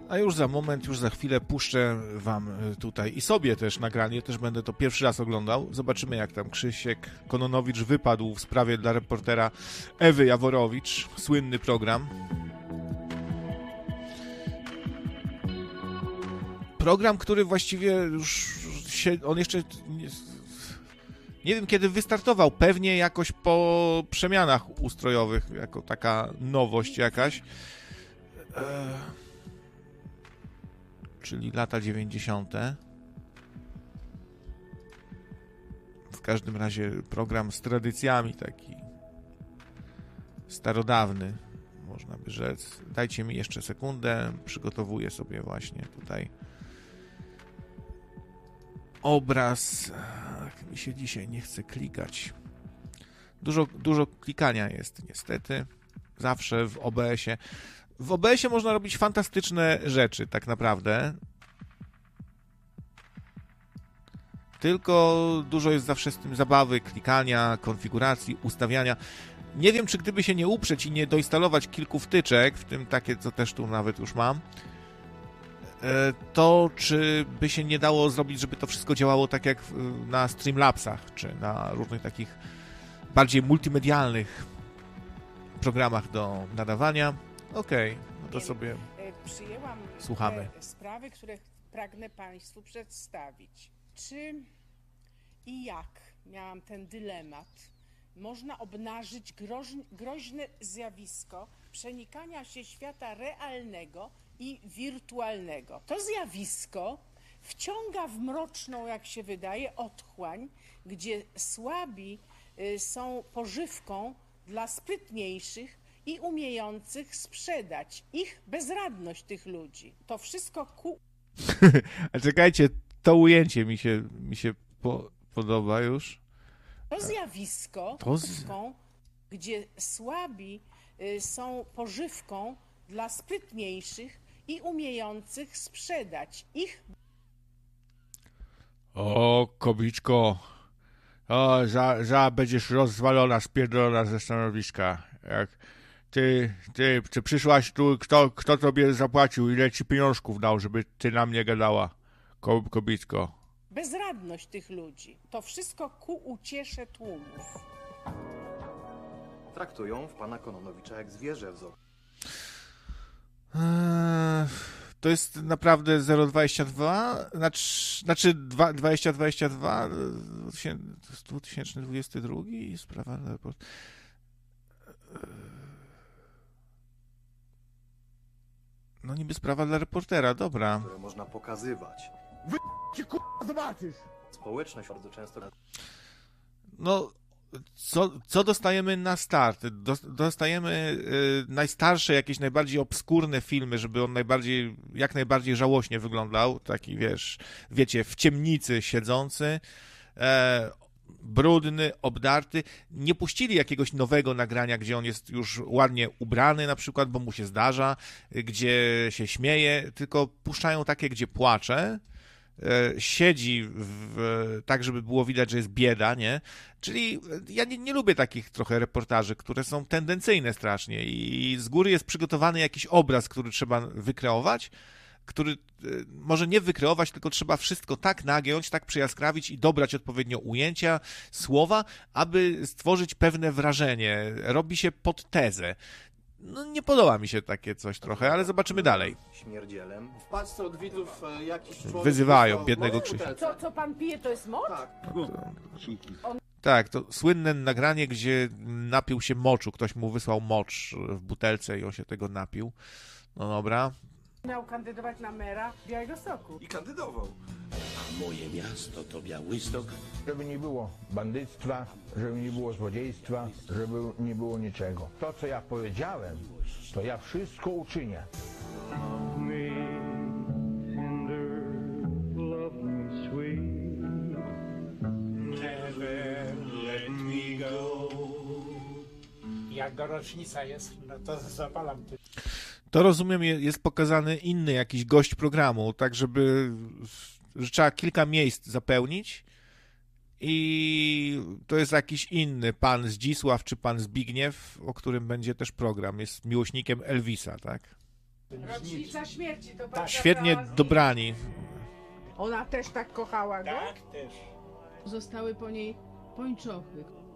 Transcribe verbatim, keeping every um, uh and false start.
A już za moment, już za chwilę puszczę wam tutaj i sobie też nagranie, też będę to pierwszy raz oglądał. Zobaczymy, jak tam Krzysiek Kononowicz wypadł w sprawie dla reportera Ewy Jaworowicz. Słynny program. Program, który właściwie już się, on jeszcze nie, nie wiem kiedy wystartował, pewnie jakoś po przemianach ustrojowych, jako taka nowość jakaś. E, czyli lata dziewięćdziesiąte. W każdym razie program z tradycjami, taki starodawny, można by rzec. Dajcie mi jeszcze sekundę, przygotowuję sobie właśnie tutaj obraz. Ach, mi się dzisiaj nie chce klikać. Dużo, dużo klikania jest niestety. Zawsze w O B S-ie. W O B S-ie można robić fantastyczne rzeczy, tak naprawdę. Tylko dużo jest zawsze z tym zabawy, klikania, konfiguracji, ustawiania. Nie wiem, czy gdyby się nie uprzeć i nie doinstalować kilku wtyczek, w tym takie, co też tu nawet już mam, to czy by się nie dało zrobić, żeby to wszystko działało tak jak na Streamlabsach, czy na różnych takich bardziej multimedialnych programach do nadawania. Okej, okay, no to sobie przyjęłam słuchamy. Sprawy, które pragnę Państwu przedstawić. Czy i jak miałam ten dylemat, można obnażyć groźne, groźne zjawisko przenikania się świata realnego i wirtualnego. To zjawisko wciąga w mroczną, jak się wydaje, otchłań, gdzie słabi y, są pożywką dla sprytniejszych i umiejących sprzedać ich bezradność tych ludzi. To wszystko ku... A czekajcie, to ujęcie mi się, mi się po, podoba już. To zjawisko, to z... gdzie słabi y, są pożywką dla sprytniejszych i umiejących sprzedać ich. O, kobiczko, o, za, za będziesz rozwalona, spierdolona ze stanowiska. Jak ty, ty, ty przyszłaś tu, kto, kto tobie zapłacił, ile ci pieniążków dał, żeby ty na mnie gadała, ko, kobiczko. Bezradność tych ludzi. To wszystko ku uciesze tłumów. Traktują w pana Kononowicza jak zwierzę w zoo. Eee, to jest naprawdę zero dwadzieścia dwa, znaczy, znaczy dwadzieścia dwadzieścia dwa, dwa tysiące dwudziesty drugi, sprawa raport. No niby sprawa dla reportera, dobra. Które można pokazywać. Wy k***a zobaczysz! Społeczność bardzo często... No, co, co dostajemy na start? Dostajemy y, najstarsze, jakieś najbardziej obskurne filmy, żeby on najbardziej, jak najbardziej żałośnie wyglądał. Taki, wiesz, wiecie, w ciemnicy siedzący, e, brudny, obdarty. Nie puścili jakiegoś nowego nagrania, gdzie on jest już ładnie ubrany na przykład, bo mu się zdarza, gdzie się śmieje, tylko puszczają takie, gdzie płacze, siedzi w, tak, żeby było widać, że jest bieda, nie? Czyli ja nie, nie lubię takich trochę reportaży, które są tendencyjne strasznie i z góry jest przygotowany jakiś obraz, który trzeba wykreować, który może nie wykreować, tylko trzeba wszystko tak nagiąć, tak przyjaskrawić i dobrać odpowiednio ujęcia, słowa, aby stworzyć pewne wrażenie. Robi się pod tezę. No nie podoba mi się takie coś trochę, ale zobaczymy dalej. Śmierdzielem. W paczce od widzów e, jakiś człowiek... Wyzywają biednego Krzysia. Co, co pan pije, to jest mocz? Tak. Tak, to słynne nagranie, gdzie napił się moczu. Ktoś mu wysłał mocz w butelce i on się tego napił. No dobra. Miał kandydować na mera Białegostoku. I kandydował. A moje miasto to Białystok. Żeby nie było bandyctwa, żeby nie było złodziejstwa, żeby nie było niczego. To, co ja powiedziałem, to ja wszystko uczynię. Love me tender, love me sweet, never let me go. Jak go rocznica jest, no to zapalam ty. To rozumiem, jest pokazany inny jakiś gość programu, tak żeby że trzeba kilka miejsc zapełnić i to jest jakiś inny pan Zdzisław czy pan Zbigniew, o którym będzie też program. Jest miłośnikiem Elvisa, tak? Rocznica śmierci, to Tak. prawda, Świetnie brała z nim. dobrani. Ona też tak kochała go? Tak, też. Zostały po niej pończochy.